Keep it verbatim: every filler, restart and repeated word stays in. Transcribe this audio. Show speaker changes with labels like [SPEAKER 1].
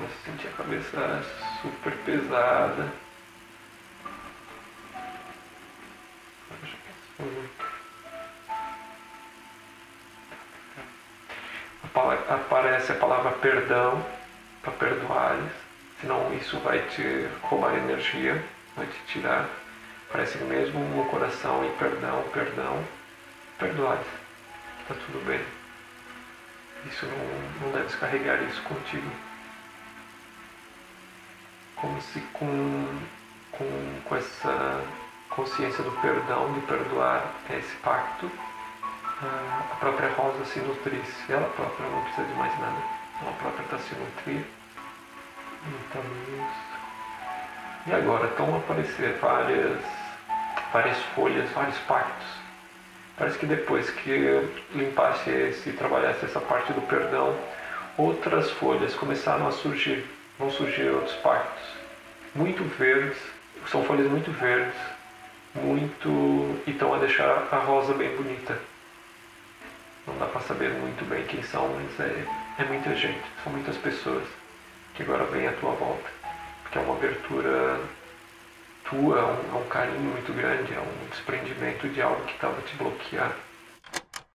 [SPEAKER 1] começa a sentir a cabeça super pesada. Aparece a palavra perdão, para perdoar-lhes, senão isso vai te roubar energia, vai te tirar. Parece mesmo no coração e perdão, perdão, perdoar-lhes, está tudo bem. Isso não, não deve descarregar isso contigo. Como se com, com, com essa consciência do perdão, de perdoar esse pacto, a própria Rosa se nutrisse. Ela própria não precisa de mais nada. Ela própria está se nutrindo. Então, e agora estão a aparecer várias, várias folhas, vários pactos. Parece que depois que limpasse esse, trabalhasse essa parte do perdão, outras folhas começaram a surgir. Vão surgir outros pactos. Muito verdes, são folhas muito verdes, muito, e estão a deixar a rosa bem bonita. Não dá para saber muito bem quem são, mas é, é muita gente, são muitas pessoas que agora vêm à tua volta. Porque é uma abertura tua, é um, é um carinho muito grande, é um desprendimento de algo que estava te bloqueando.